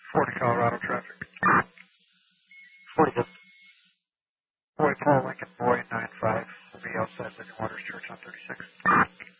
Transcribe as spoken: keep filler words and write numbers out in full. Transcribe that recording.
forty Colorado traffic. forty-seven. Boy Paul Lincoln Boy nine five will be outside Living Waters Church on thirty-six.